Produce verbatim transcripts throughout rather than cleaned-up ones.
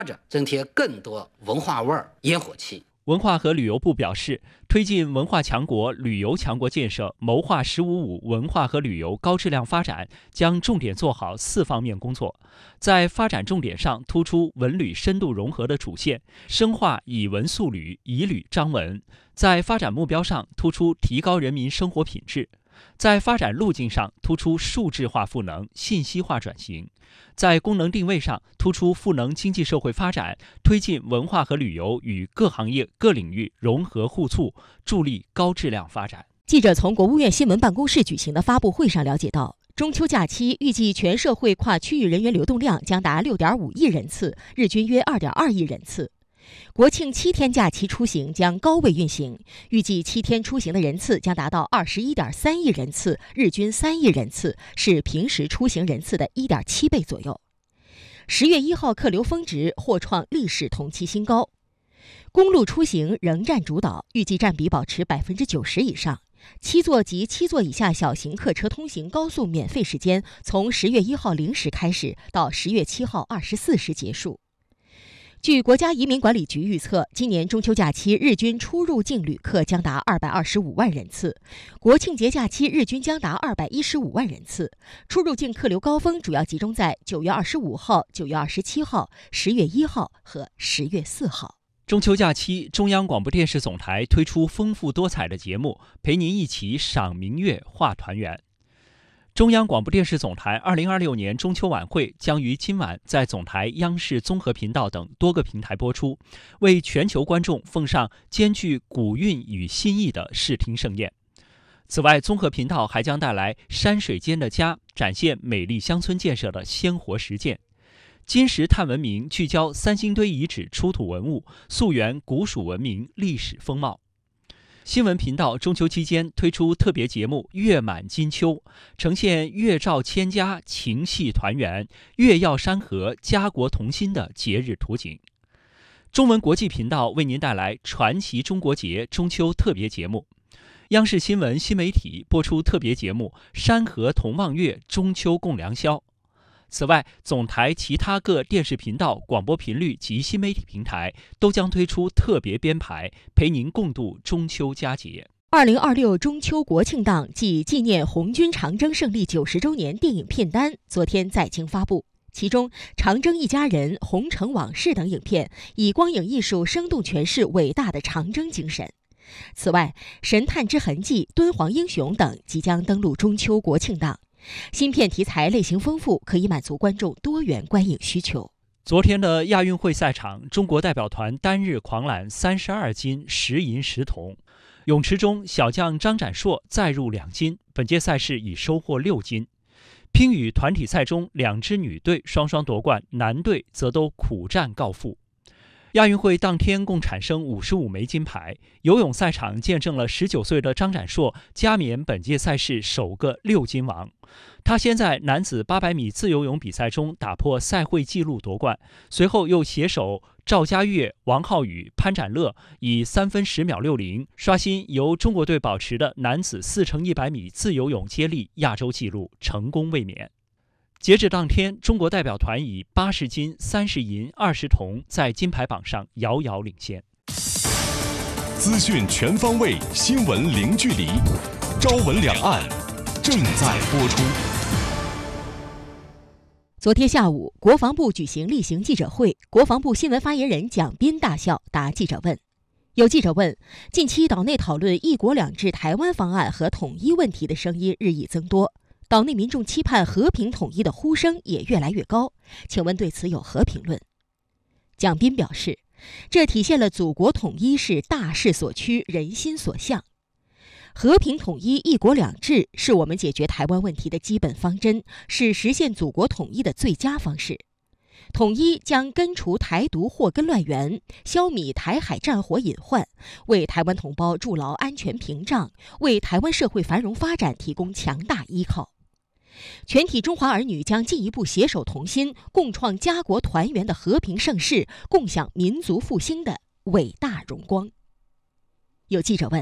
展，增添更多文化味儿、烟火气。 文化和旅游部表示，推进文化强国、旅游强国建设，谋划“十五五”文化和旅游高质量发展，将重点做好四方面工作。在发展重点上，突出文旅深度融合的主线，深化以文塑旅、以旅彰文；在发展目标上，突出提高人民生活品质；在发展路径上，突出数字化赋能、信息化转型；在功能定位上，突出赋能经济社会发展，推进文化和旅游与各行业各领域融合互促，助力高质量发展。 记者从国务院新闻办公室举行的发布会上了解到，中秋假期预计全社会跨区域人员流动量将达 六点五亿人次，日均约 二点二亿人次。国庆七天假期出行将高位运行，预计七天出行的人次将达到 二十一点三亿人次，日均三亿人次，是平时出行人次的 一点七倍左右。十月一号客流峰值或创历史同期新高。公路出行仍占主导，预计占比保持 百分之九十 以上。七座及七座以下小型客车通行高速免费时间从十月一号零时开始，到十月七号二十四时结束。据国家移民管理局预测，今年中秋假期日均出入境旅客将达二百二十五万人次，国庆节假期日均将达二百一十五万人次。出入境客流高峰主要集中在九月二十五号、九月二十七号、十月一号和十月四号。 中秋假期，中央广播电视总台推出丰富多彩的节目，陪您一起赏明月、话团圆。中央广播电视总台二零二六年中秋晚会将于今晚在总台央视综合频道等多个平台播出，为全球观众奉上兼具古韵与新意的视听盛宴。此外，综合频道还将带来山水间的家，展现美丽乡村建设的鲜活实践。金石探文明聚焦三星堆遗址出土文物，溯源古蜀文明历史风貌。新闻频道中秋期间推出特别节目《月满金秋》，呈现月照千家、情系团圆、月耀山河、家国同心的节日图景。中文国际频道为您带来传奇中国节中秋特别节目。央视新闻新媒体播出特别节目《山河同望月，中秋共良宵》。此外，总台其他各电视频道、广播频率及新媒体平台都将推出特别编排，陪您共度中秋佳节。 二零二六中秋国庆档暨纪念红军长征胜利九十周年电影片单昨天在京发布，其中《长征一家人》《红城往事》等影片以光影艺术生动诠释伟大的长征精神。此外，《神探之痕迹》《敦煌英雄》等即将登陆中秋国庆档。新片题材类型丰富，可以满足观众多元观影需求。 昨天的亚运会赛场，中国代表团单日狂揽三十二金十银十铜。泳池中，小将张展硕再入两金，本届赛事已收获六金。乒羽团体赛中，两支女队双双夺冠，男队则都苦战告负。亚运会当天共产生五十五枚金牌，游泳赛场见证了十九岁的张展硕加冕本届赛事首个六金王。他先在男子八百米自由泳比赛中打破赛会纪录夺冠，随后又携手赵家悦、王浩宇、潘展乐以三分十秒六零刷新由中国队保持的男子四乘一百米自由泳接力亚洲纪录，成功卫冕。截至当天，中国代表团以八十金、三十银、二十铜在金牌榜上遥遥领先。 资讯全方位，新闻零距离，朝闻两岸正在播出。 昨天下午，国防部举行例行记者会，国防部新闻发言人蒋斌大校答记者问。有记者问，近期岛内讨论一国两制台湾方案和统一问题的声音日益增多，岛内民众期盼和平统一的呼声也越来越高，请问对此有何评论？蒋斌表示，这体现了祖国统一是大势所趋，人心所向。和平统一、一国两制是我们解决台湾问题的基本方针，是实现祖国统一的最佳方式。统一将根除台独祸根乱源，消弭台海战火隐患，为台湾同胞筑牢安全屏障，为台湾社会繁荣发展提供强大依靠。全体中华儿女将进一步携手同心，共创家国团圆的和平盛世，共享民族复兴的伟大荣光。有记者问，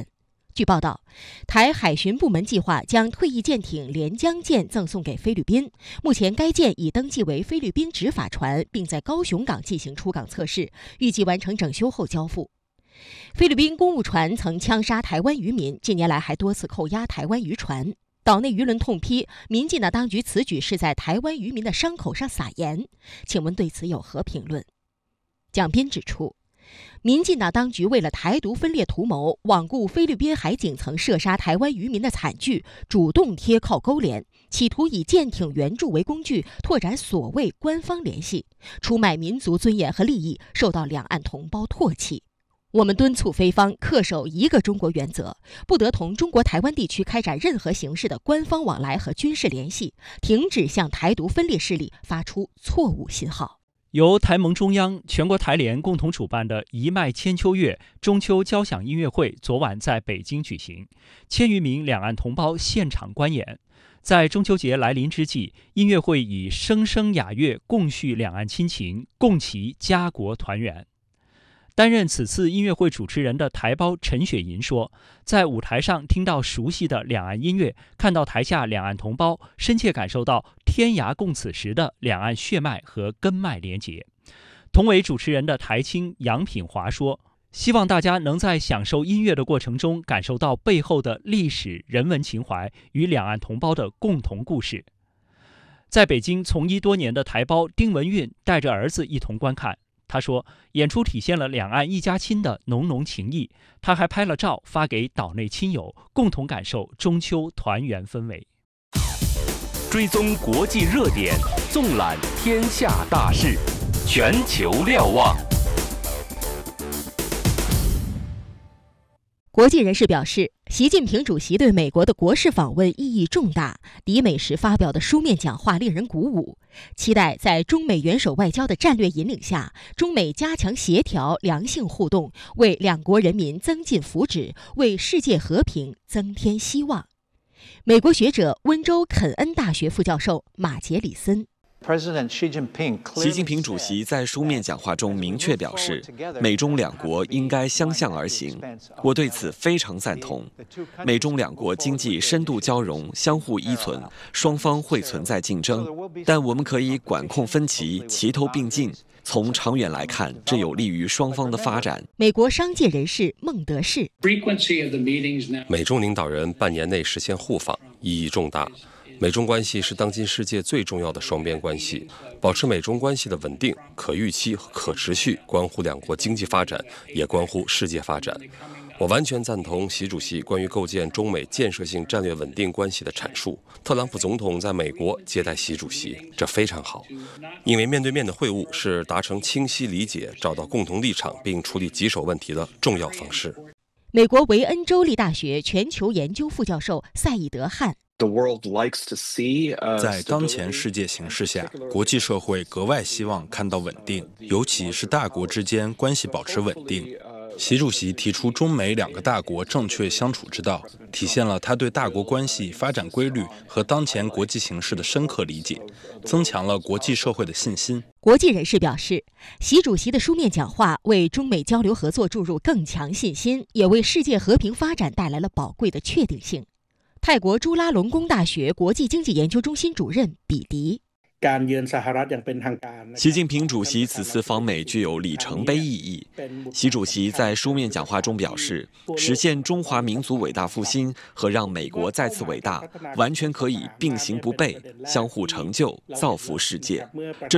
据报道，台海巡部门计划将退役舰艇连江舰赠送给菲律宾。目前该舰已登记为菲律宾执法船，并在高雄港进行出港测试，预计完成整修后交付。菲律宾公务船曾枪杀台湾渔民，近年来还多次扣押台湾渔船。岛内舆论痛批民进党当局此举是在台湾渔民的伤口上撒盐，请问对此有何评论？蒋斌指出，民进党当局为了台独分裂图谋，罔顾菲律宾海警曾射杀台湾渔民的惨剧，主动贴靠勾连，企图以舰艇援助为工具，拓展所谓官方联系，出卖民族尊严和利益，受到两岸同胞唾弃。我们敦促菲方恪守一个中国原则，不得同中国台湾地区开展任何形式的官方往来和军事联系，停止向台独分裂势力发出错误信号。 由台盟中央、全国台联共同主办的一脉千秋月中秋交响音乐会昨晚在北京举行，千余名两岸同胞现场观演。在中秋节来临之际，音乐会以声声雅乐共叙两岸亲情，共祈家国团圆。担任此次音乐会主持人的台胞陈雪银说，在舞台上听到熟悉的两岸音乐，看到台下两岸同胞，深切感受到天涯共此时的两岸血脉和根脉连结。同为主持人的台青杨品华说，希望大家能在享受音乐的过程中感受到背后的历史人文情怀与两岸同胞的共同故事。在北京从医多年的台胞丁文运带着儿子一同观看，他说，演出体现了两岸一家亲的浓浓情谊。他还拍了照发给岛内亲友，共同感受中秋团圆氛围。 追踪国际热点，纵览天下大事，全球瞭望。 国际人士表示，习近平主席对美国的国事访问意义重大，抵美时发表的书面讲话令人鼓舞，期待在中美元首外交的战略引领下，中美加强协调、良性互动，为两国人民增进福祉，为世界和平增添希望。美国学者、温州肯恩大学副教授马杰里森。 习近平主席在书面讲话中明确表示，美中两国应该相向而行，我对此非常赞同。美中两国经济深度交融，相互依存，双方会存在竞争，但我们可以管控分歧，齐头并进。从长远来看，这有利于双方的发展。 美国商界人士孟德士， 美中领导人半年内实现互访，意义重大。美中关系是当今世界最重要的双边关系，保持美中关系的稳定、可预期和可持续，关乎两国经济发展，也关乎世界发展。我完全赞同习主席关于构建中美建设性战略稳定关系的阐述。特朗普总统在美国接待习主席，这非常好，因为面对面的会晤是达成清晰理解、找到共同立场并处理棘手问题的重要方式。 美国维恩州立大学全球研究副教授赛义德汉。 在当前世界形势下，国际社会格外希望看到稳定，尤其是大国之间关系保持稳定。习主席提出中美两个大国正确相处之道，体现了他对大国关系发展规律和当前国际形势的深刻理解，增强了国际社会的信心。 国际人士表示，习主席的书面讲话为中美交流合作注入更强信心，也为世界和平发展带来了宝贵的确定性。泰国朱拉隆功大学国际经济研究中心主任比迪。 习近平主席此次访美具有里程碑意义。习主席在书面讲话中表示，实现中华民族伟大复兴和让美国再次伟大，完全可以并行不悖，相互成就，造福世界。这